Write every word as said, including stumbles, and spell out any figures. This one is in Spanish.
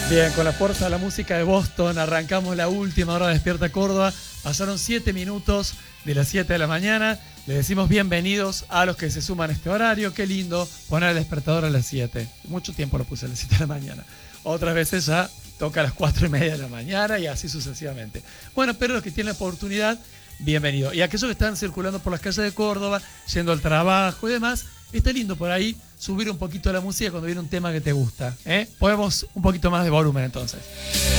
Bien, con la fuerza de la música de Boston arrancamos la última hora de Despierta Córdoba. Pasaron siete minutos de las siete de la mañana. Le decimos bienvenidos a los que se suman a este horario. Qué lindo poner el despertador a las siete. Mucho tiempo lo puse a las siete de la mañana. Otras veces ya toca a las cuatro y media de la mañana y así sucesivamente. Bueno, pero los que tienen la oportunidad, bienvenido. Y aquellos que están circulando por las calles de Córdoba, yendo al trabajo y demás, está lindo por ahí subir un poquito la música cuando viene un tema que te gusta, ¿eh? Podemos un poquito más de volumen entonces.